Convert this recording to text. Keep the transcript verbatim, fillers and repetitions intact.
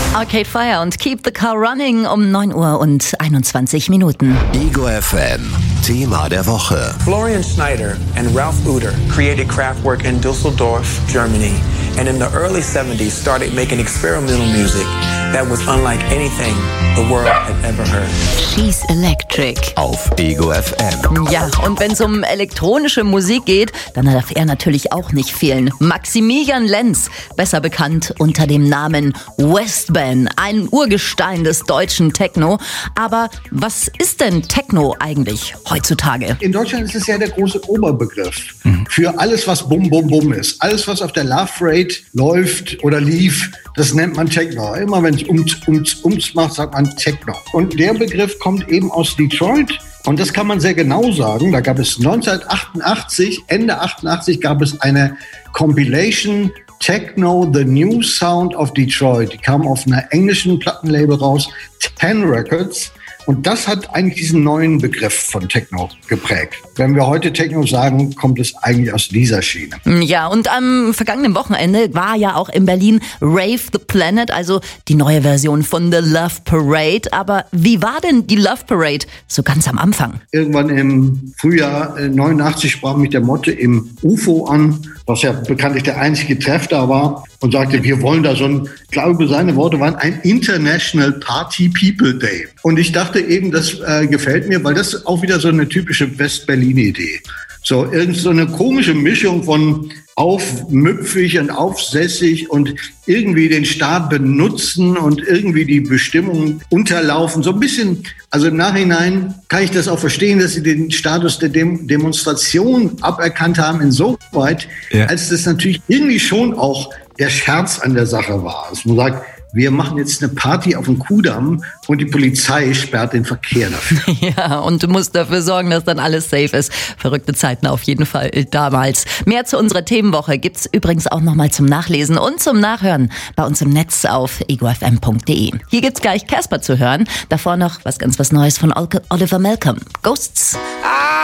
Arcade Fire und Keep the Car Running um neun Uhr und einundzwanzig Minuten. Ego F M, Thema der Woche. Florian Schneider and Ralph Uter created Kraftwerk in Düsseldorf, Germany, and in the early seventies started making experimental music that was unlike anything the world had ever heard. She's Electric. Auf Ego F M. Ja, und wenn es um elektronische Musik geht, dann darf er natürlich auch nicht fehlen. Maximilian Lenz, besser bekannt unter dem Namen Westbam, ein Urgestein des deutschen Techno. Aber was ist denn Techno eigentlich heutzutage? In Deutschland ist es ja der große Oberbegriff mhm. für alles, was Bum Bum Bum ist. Alles, was auf der Love Rate läuft oder lief, das nennt man Techno. Immer wenn es ums, ums, ums macht, sagt man Techno. Und der Begriff kommt eben aus Detroit. Und das kann man sehr genau sagen. Da gab es neunzehnhundertachtundachtzig, Ende achtundachtzig gab es eine Compilation Techno, The New Sound of Detroit. Die kam auf einer englischen Plattenlabel raus, Ten Records. Und das hat eigentlich diesen neuen Begriff von Techno geprägt. Wenn wir heute Techno sagen, kommt es eigentlich aus dieser Schiene. Ja, und am vergangenen Wochenende war ja auch in Berlin Rave the Planet, also die neue Version von The Love Parade. Aber wie war denn die Love Parade so ganz am Anfang? Irgendwann im Frühjahr neunundachtzig sprach mich der Motte im U F O an, was ja bekanntlich der einzige Treff da war, und sagte, wir wollen da so ein, ich glaube, seine Worte waren ein International Party People Day. Und ich dachte eben, das äh, gefällt mir, weil das ist auch wieder so eine typische West-Berlin-Idee. So, irgend so eine komische Mischung von aufmüpfig und aufsässig und irgendwie den Staat benutzen und irgendwie die Bestimmungen unterlaufen. So ein bisschen, also im Nachhinein kann ich das auch verstehen, dass sie den Status der Dem- Demonstration aberkannt haben, insoweit, ja. als das natürlich irgendwie schon auch der Scherz an der Sache war. Also man sagt, wir machen jetzt eine Party auf dem Kuhdamm und die Polizei sperrt den Verkehr dafür. Ja, und du musst dafür sorgen, dass dann alles safe ist. Verrückte Zeiten auf jeden Fall damals. Mehr zu unserer Themenwoche gibt's übrigens auch nochmal zum Nachlesen und zum Nachhören bei uns im Netz auf ego f m punkt d e. Hier gibt's gleich Casper zu hören. Davor noch was ganz was Neues von Oliver Malcolm. Ghosts.